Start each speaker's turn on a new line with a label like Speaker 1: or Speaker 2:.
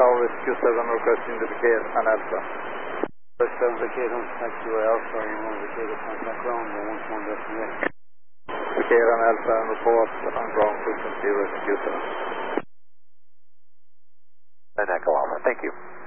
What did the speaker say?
Speaker 1: Tower Rescue 7 requesting the decay on Alpha.
Speaker 2: Rescue decay on taxiway Alpha, you want to decay to contact ground, and 1 destination.
Speaker 1: Decay on Alpha and report on ground frequency Rescue 7.
Speaker 3: And Echo Alpha, thank you.